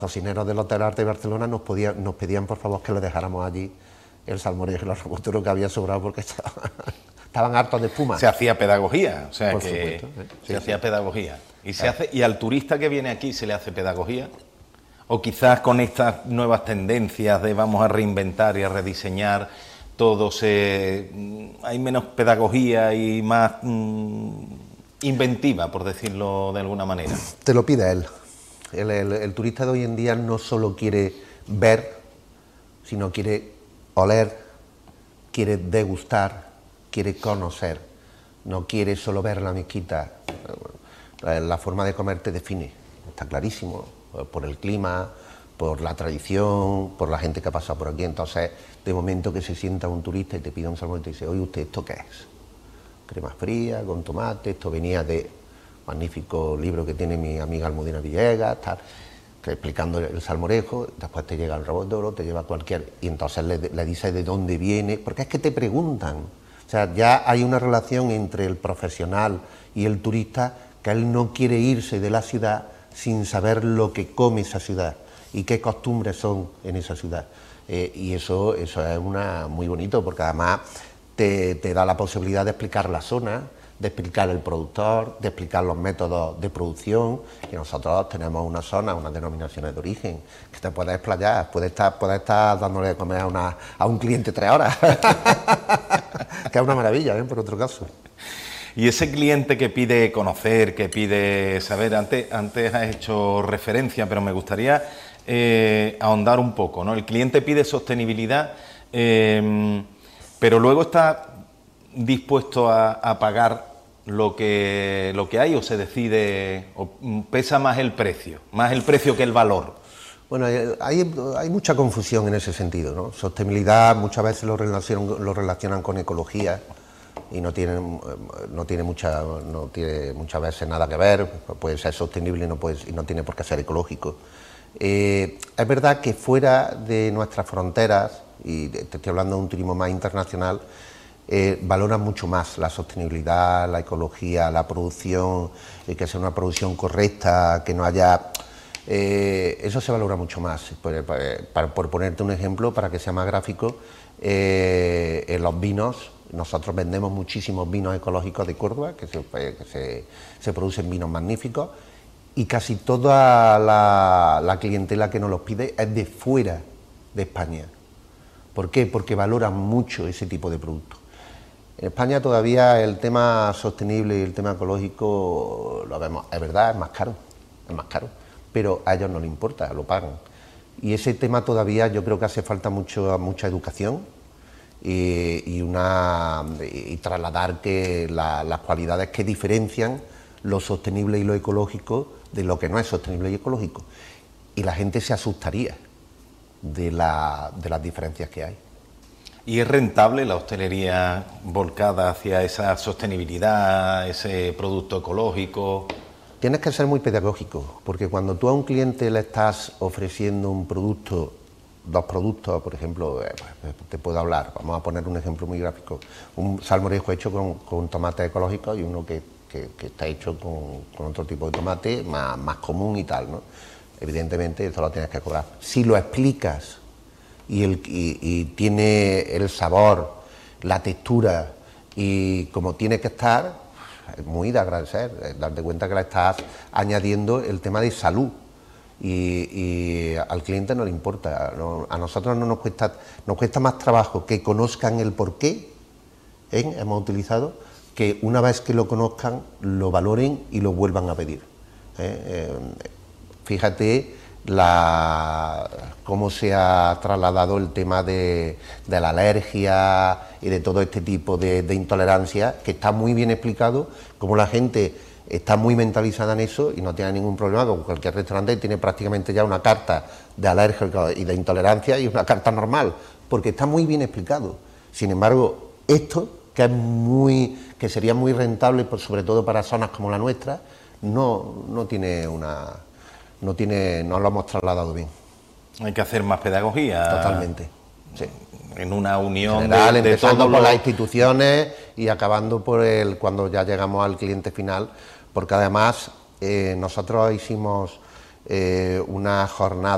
cocineros del Hotel Arte de Barcelona nos pedían por favor que le dejáramos allí el salmorejo y los rebozos que había sobrado porque estaban hartos de espuma. Se hacía pedagogía, o sea Por que supuesto, se hacía pedagogía. Y al turista que viene aquí se le hace pedagogía. O quizás con estas nuevas tendencias de vamos a reinventar y a rediseñar todo, hay menos pedagogía y más inventiva, por decirlo de alguna manera. Te lo pide él. El turista de hoy en día no solo quiere ver, sino quiere oler, quiere degustar, quiere conocer. No quiere solo ver la mezquita. La forma de comer te define, está clarísimo, por el clima, por la tradición, por la gente que ha pasado por aquí. Entonces, de momento que se sienta un turista y te pide un salmón y te dice, oye, ¿usted esto qué es? Crema fría, con tomate, esto venía de magnífico libro que tiene mi amiga Almudena Villegas, tal, que explicando el salmorejo, después te llega el robot de oro, te lleva cualquier, y entonces le dices de dónde viene, porque es que te preguntan, o sea, ya hay una relación entre el profesional y el turista, que él no quiere irse de la ciudad sin saber lo que come esa ciudad y qué costumbres son en esa ciudad, y eso es muy bonito, porque además te da la posibilidad de explicar la zona, de explicar el productor, de explicar los métodos de producción, y nosotros tenemos una zona, unas denominaciones de origen, que te puedes explayar, puedes estar dándole de comer a un cliente 3 horas, que es una maravilla, por otro caso. Y ese cliente que pide conocer, que pide saber, antes has hecho referencia, pero me gustaría ahondar un poco, ¿no? El cliente pide sostenibilidad, pero luego está dispuesto a pagar lo que hay, o se decide, o pesa más el precio que el valor. Bueno, hay mucha confusión en ese sentido, ¿no? Sostenibilidad muchas veces lo relacionan con ecología y no tiene muchas veces nada que ver. Puede ser sostenible y no tiene por qué ser ecológico. Es verdad que fuera de nuestras fronteras, y te estoy hablando de un turismo más internacional, valoran mucho más la sostenibilidad, la ecología, la producción, que sea una producción correcta, que no haya... eso se valora mucho más. Por ponerte un ejemplo, para que sea más gráfico, en los vinos, nosotros vendemos muchísimos vinos ecológicos de Córdoba, que se producen vinos magníficos, y casi toda la clientela que nos los pide es de fuera de España. ¿Por qué? Porque valoran mucho ese tipo de productos. En España todavía el tema sostenible y el tema ecológico lo vemos, es verdad, es más caro, pero a ellos no les importa, lo pagan. Y ese tema todavía yo creo que hace falta mucha educación y trasladar que las cualidades que diferencian lo sostenible y lo ecológico de lo que no es sostenible y ecológico. Y la gente se asustaría de las diferencias que hay. ¿Y es rentable la hostelería volcada hacia esa sostenibilidad, ese producto ecológico? Tienes que ser muy pedagógico, porque cuando tú a un cliente le estás ofreciendo un producto, 2 productos, por ejemplo, te puedo hablar, vamos a poner un ejemplo muy gráfico, un salmorejo hecho con tomate ecológico y uno que está hecho con otro tipo de tomate más común y tal, ¿no? Evidentemente esto lo tienes que cobrar. Si lo explicas y tiene el sabor, la textura y como tiene que estar, es muy de agradecer, darte cuenta que le estás añadiendo el tema de salud y al cliente no le importa, ¿no? A nosotros no nos cuesta más trabajo que conozcan el porqué, hemos utilizado, que una vez que lo conozcan, lo valoren y lo vuelvan a pedir. Fíjate cómo se ha trasladado el tema de la alergia y de todo este tipo de intolerancia, que está muy bien explicado, cómo la gente está muy mentalizada en eso y no tiene ningún problema, con cualquier restaurante tiene prácticamente ya una carta de alergia y de intolerancia y una carta normal, porque está muy bien explicado. Sin embargo, esto, que sería muy rentable, sobre todo para zonas como la nuestra, no lo hemos trasladado bien. Hay que hacer más pedagogía. Totalmente, sí. En una unión general, de empezando todos por las instituciones y acabando por cuando ya llegamos al cliente final, porque además nosotros hicimos una jornada